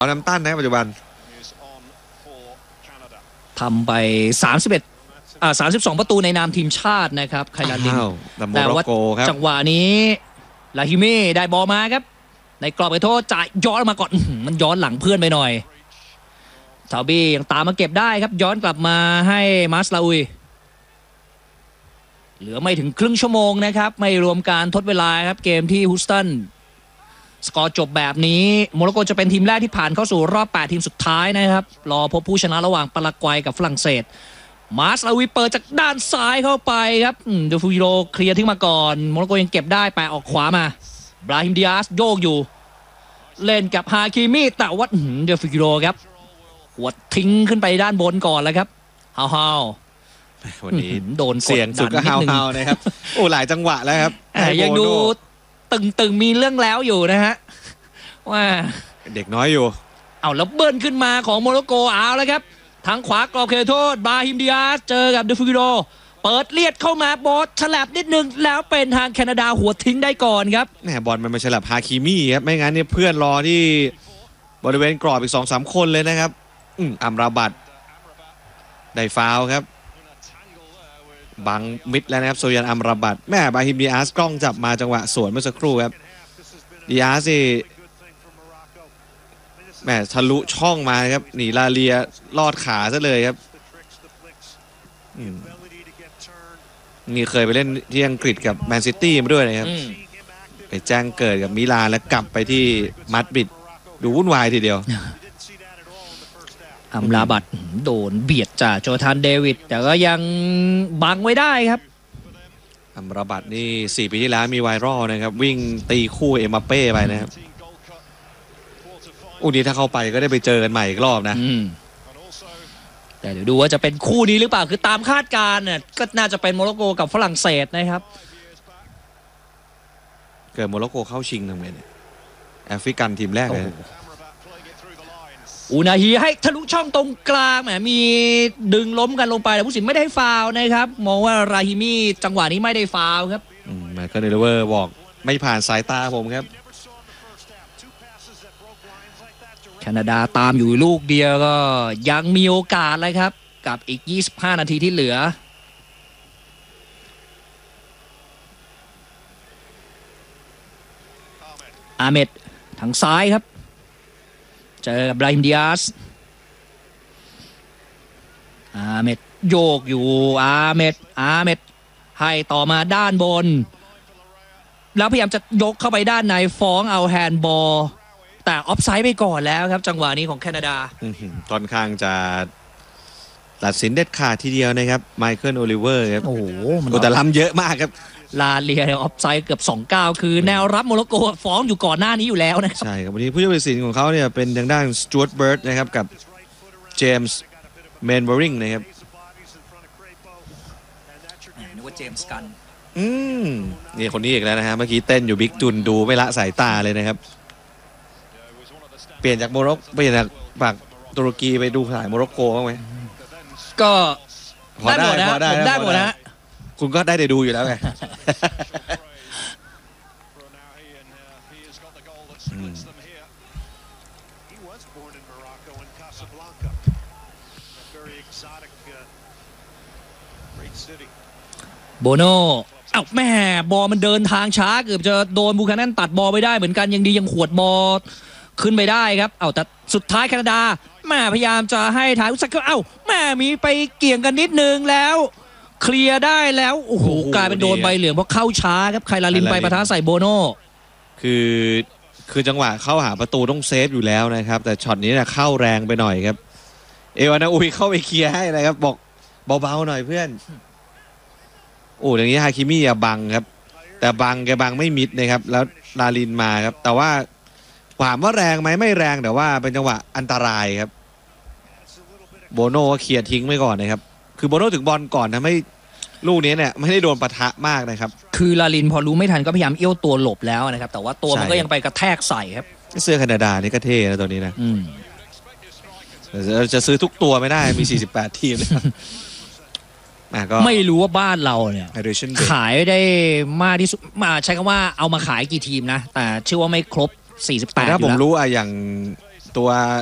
เอาน้ำตั้นนะปัจจุบันทำไป32ประตูในนามทีมชาตินะครับไคลาลินแต่ว่าจังหวะนี้ลาฮิเม่ได้บอลมาครับในกรอบเขตโทษจ่ายย้อนมาก่อนมันย้อนหลังเพื่อนไปหน่อยซาบี้ยังตามมาเก็บได้ครับย้อนกลับมาให้มาสลาอุยเหลือไม่ถึงครึ่งชั่วโมงนะครับไม่รวมการทดเวลาครับเกมที่ฮูสตันสกอร์จบแบบนี้โมร็อกโกจะเป็นทีมแรกที่ผ่านเข้าสู่รอบ8ทีมสุดท้ายนะครับรอพบผู้ชนะระหว่างปารากวัยกับฝรั่งเศสมาสลาวีเปิดจากด้านซ้ายเข้าไปครับเดฟูโรเคลียร์ทิ้งมาก่อนโมร็อกโกยังเก็บได้แปะออกขวามาบราฮิมดิอาสโยกอยู่เล่นกับฮาคิมิแต่ว่าเดฟูโรครับหัวทิ้งขึ้นไปด้านบนก่อนแล้วครับฮาววันนี้โดนเสียงสุดก็ฮาวนะครับโอ้หลายจังหวะแล้วครับยังดูตึงมีเรื่องแล้วอยู่นะฮะว่าเด็กน้อยอยู่เอาแล้วเบิ้ลขึ้นมาของโมร็อกโกเอาแล้วครับทางขวากรอบเขตโทษบราฮิมดิอาสเจอกับเดฟูกิโรเปิดเลียดเข้ามาบอลฉลับนิดนึงแล้วเป็นทางแคนาดาหัวทิ้งได้ก่อนครับแหมบอลมันมาฉลับฮาคิมิครับไม่งั้นเนี่ยเพื่อนรอที่บริเวณกรอบอีก 2-3 คนเลยนะครับอัมราบัตได้ฟาวล์ครับบังมิดแล้วนะครับโซยันอัมราบัตแม่บราฮิมดิอาสกล้องจับมาจังหวะสวนเมื่อสักครู่ครับดิอาสแม่ทะลุช่องมาครับหนีลาเลียลอดขาซะเลยครับนี่เคยไปเล่นที่อังกฤษกับแมนซิตี้มาด้วยนะครับไปแจ้งเกิดกับมิลานแล้วกลับไปที่มาดริดดูวุ่นวายทีเดียวอัมราบัตโดนเบียดจากโจธานเดวิดแต่ก็ยังบังไว้ได้ครับอัมราบัตนี่4 ปีที่แล้วมีไวรัลนะครับวิ่งตีคู่เอ็มบัปเป้ไปนะครับนี้ถ้าเข้าไปก็ได้ไปเจอกันใหม่อีกรอบนะแต่เดี๋ยวดูว่าจะเป็นคู่นี้หรือเปล่าคือตามคาดการณ์เนี่ยก็น่าจะเป็นโมร็อกโกกับฝรั่งเศสนะครับเกิดโมร็อกโกเข้าชิงทำไงเนี่ยแอฟริกันทีมแรกเลยอูนาฮีให้ทะลุช่องตรงกลางแหมมีดึงล้มกันลงไปแต่ผู้สินไม่ได้ฟาวล์นะครับมองว่าราฮิมีจังหวะนี้ไม่ได้ฟาวล์ครับไมเคิลเดลเวอร์บอกไม่ผ่านสายตาผมครับแคนาดาตามอยู่ลูกเดียวก็ยังมีโอกาสเลยครับกับอีก25 นาทีที่เหลืออาเมดทางซ้ายครับเจอกับบราฮิมดิอาสอาเมดโยกอยู่อาเมดให้ต่อมาด้านบนแล้วพยายามจะยกเข้าไปด้านในฟ้องเอาแฮนด์บอลแต่ออฟไซด์ไปก่อนแล้วครับจังหวะนี้ของแคนาดาค่อนข้างจะตัดสินเด็ดขาดทีเดียวนะครับไมเคิลโอลิเวอร์ครับโอ้โหแต่ล้ำเยอะมากครับลาเลียออฟไซด์เกือบ2-9คือแนวรับโมร็อกโกฟ้องอยู่ก่อนหน้านี้อยู่แล้วนะครับใช่ครับวันนี้ผู้ตัดสินของเขาเนี่ยเป็นทางด้านสจ๊วตเบิร์ดนะครับกับเจมส์เมนเบอริงนะครับนึกว่าเจมส์กันนี่คนนี้อีกแล้วนะฮะเมื่อกี้เต้นอยู่บิ๊กจุนดูไม่ละสายตาเลยนะครับเปลี่ยนจากจากตุรกีไปดูสายโมร็อกโกบ้างไหมก็ได้หมดนะผมได้หมดนะคุณก็ได้ดูอยู่แล้วไงโบโน่เอ้าแม่บอลมันเดินทางช้าเกือบจะโดนบูคานันตัดบอลไปได้เหมือนกันยังดียังขวดบอลขึ้นไปได้ครับเอาแต่สุดท้ายแคนาดาแม่พยายามจะให้ถ่ายอุตสาหกรรมแม่มีไปเกี่ยงกันนิดนึงแล้วเคลียร์ได้แล้วโอ้โหกลายเป็นโดนใบเหลืองเพราะเข้าช้าครับไคลาลินไปปะทะใส่โบโน่คือจังหวะเข้าหาประตูต้องเซฟอยู่แล้วนะครับแต่ช็อตนี้เนี่ยเข้าแรงไปหน่อยครับเอวานาอุยเข้าไปเคลียร์ให้นะครับบอกเบาๆหน่อยเพื่อนอย่างนี้ฮาคิมิบังครับแต่แกบังไม่มิดนะครับแล้วลาลินมาครับแต่ว่าถามว่าแรงไหมไม่แรงแต่ว่าเป็นจังหวะอันตรายครับโบโน่เคลียร์ทิ้งไว้ก่อนนะครับคือโบโน่ถึงบอลก่อนทำให้ลูกนี้เนี่ยไม่ได้โดนปะทะมากนะครับคือลาลินพอรู้ไม่ทันก็พยายามเอี้ยวตัวหลบแล้วนะครับแต่ว่าตัวมันก็ยังไปกระแทกใส่ครับเสื้อแคนาดานี่ก็เท่นะตัวนี้นะจะซื้อทุกตัวไม่ได้มี48 ทีมเลยไม่รู้ว่าบ้านเราเนี่ยขายได้มากที่สุดใช้คำว่าเอามาขายกี่ทีมนะแต่เชื่อว่าไม่ครบ48 ถ้าผมรู้อย่างตัว